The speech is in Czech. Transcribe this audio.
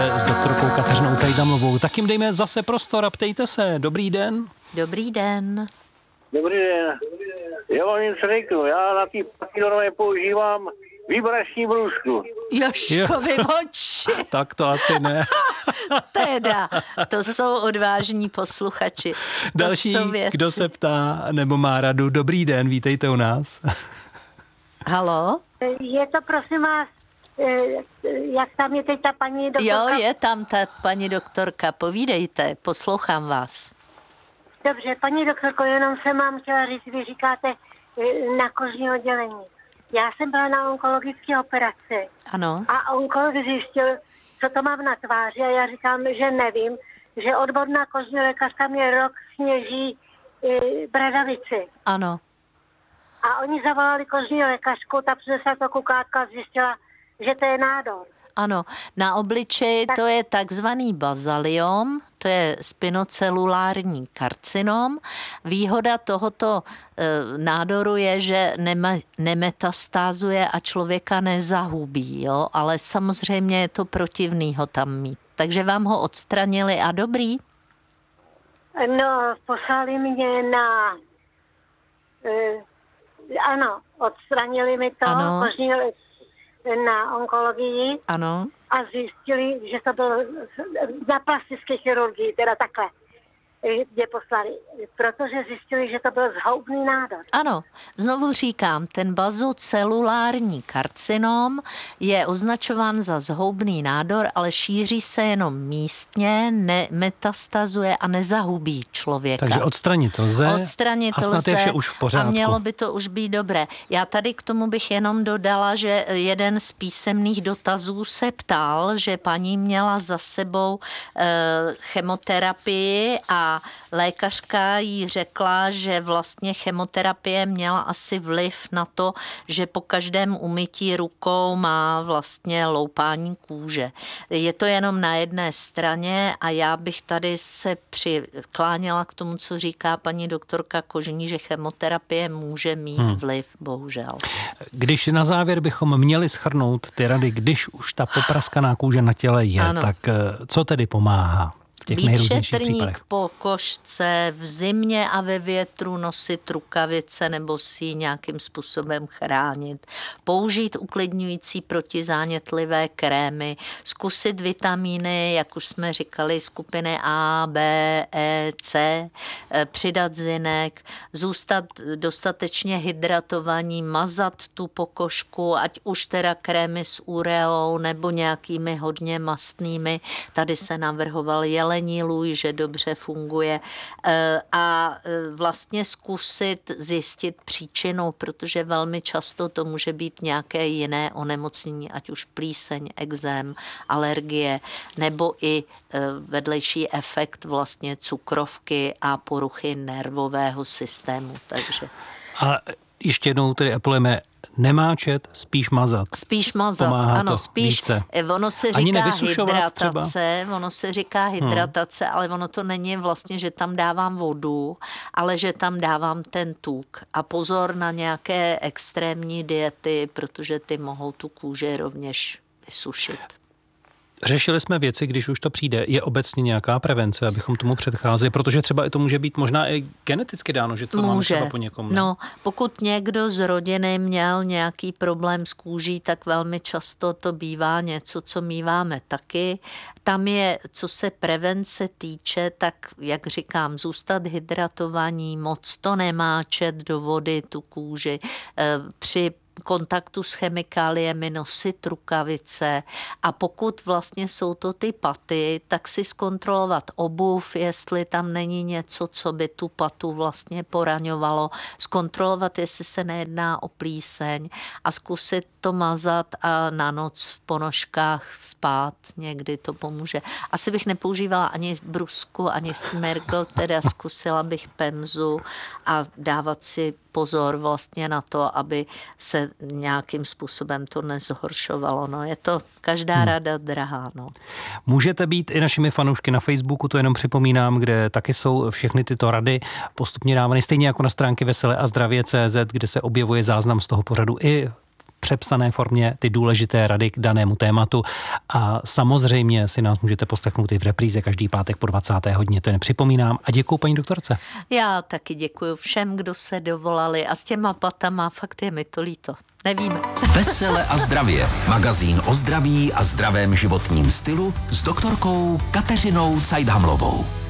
S doktorkou Kateřinou Cajdamovou. Tak jim dejme zase prostor a ptejte se. Dobrý den. Dobrý den. Dobrý den. Já vám něco řeknu. Já na té papírové používám vibrační brůzku. Jožkovi oči. Tak to asi ne. Teda, to jsou odvážní posluchači. Další, kdo se ptá nebo má radu. Dobrý den, vítejte u nás. Haló? Je to, prosím vás, jak tam je teď ta paní doktorka? Jo, je tam ta paní doktorka, povídejte, poslouchám vás. Dobře, paní doktorko, jenom jsem vám chtěla říct, vy říkáte na kožní oddělení. Já jsem byla na onkologické operaci. Ano. A onkolog zjistil, co to mám na tváři a já říkám, že nevím, že odborná kožní lékařka mě rok sněží bradavici. Ano. A oni zavolali kožní lékařku, ta přinesla to kukátka a zjistila, že to je nádor. Ano, na obličeji to je takzvaný bazaliom, to je spinocelulární karcinom. Výhoda tohoto nádoru je, že nemetastázuje a člověka nezahubí, jo? Ale samozřejmě je to protivný ho tam mít. Takže vám ho odstranili a dobrý? No, poslali mě na... ano, odstranili mi to kožní na onkologii. Ano. A zjistili, že to bylo na plastické chirurgii, teda takhle, mě poslali, protože zjistili, že to byl zhoubný nádor. Ano, znovu říkám, ten bazocelulární karcinom je označován za zhoubný nádor, ale šíří se jenom místně, nemetastazuje a nezahubí člověka. Takže odstranit lze a snad je vše už v pořádku. A mělo by to už být dobré. Já tady k tomu bych jenom dodala, že jeden z písemných dotazů se ptal, že paní měla za sebou chemoterapii a lékařka jí řekla, že vlastně chemoterapie měla asi vliv na to, že po každém umytí rukou má vlastně loupání kůže. Je to jenom na jedné straně a já bych tady se přikláněla k tomu, co říká paní doktorka Kožní, že chemoterapie může mít vliv, bohužel. Když na závěr bychom měli shrnout ty rady, když už ta popraskaná kůže na těle je, tak co tedy pomáhá? Být šetrník po kožce, v zimě a ve větru nosit rukavice nebo si ji nějakým způsobem chránit, použít uklidňující protizánětlivé krémy, zkusit vitamíny, jak už jsme říkali, skupiny A, B, E, C, přidat zinek, zůstat dostatečně hydratovaní, mazat tu pokožku, ať už teda krémy s ureou nebo nějakými hodně mastnými. Tady se navrhoval jelení lůj, že dobře funguje a vlastně zkusit zjistit příčinu, protože velmi často to může být nějaké jiné onemocnění, ať už plíseň, ekzém, alergie, nebo i vedlejší efekt vlastně cukrovky a poruchy nervového systému. Takže. A ještě jednou tedy apelujeme nemáčet, spíš mazat. Spíš mazat, pomáhá ano, spíš. Více. Ono se říká hydratace, ale ono to není vlastně, že tam dávám vodu, ale že tam dávám ten tuk. A pozor na nějaké extrémní diety, protože ty mohou tu kůži rovněž vysušit. Řešili jsme věci, když už to přijde. Je obecně nějaká prevence, abychom tomu předcházeli? Protože třeba i to může být možná i geneticky dáno, že to máme třeba po někom. No, pokud někdo z rodiny měl nějaký problém s kůží, tak velmi často to bývá něco, co míváme taky. Tam je, co se prevence týče, tak, jak říkám, zůstat hydratovaní, moc to nemáčet do vody, tu kůži, při kontaktu s chemikáliemi nosit rukavice a pokud vlastně jsou to ty paty, tak si zkontrolovat obuv, jestli tam není něco, co by tu patu vlastně poraňovalo, zkontrolovat, jestli se nejedná o plíseň a zkusit to mazat a na noc v ponožkách spát, někdy to pomůže. Asi bych nepoužívala ani brusku, ani smergl, teda zkusila bych pemzu a dávat si pozor vlastně na to, aby se nějakým způsobem to nezhoršovalo. No, je to každá rada drahá. No. Můžete být i našimi fanoušky na Facebooku, to jenom připomínám, kde taky jsou všechny tyto rady postupně dávány, stejně jako na stránky Veselé a zdravě.cz, kde se objevuje záznam z toho pořadu i přepsané formě ty důležité rady k danému tématu. A samozřejmě si nás můžete poslechnout i v repríze každý pátek po 20. hodině, to nepřipomínám. A děkuju paní doktorce. Já taky děkuju všem, kdo se dovolali a s těma platama fakt je mi to líto. Nevíme. Vesele a zdravě. Magazín o zdraví a zdravém životním stylu s doktorkou Kateřinou Cajdhamlovou.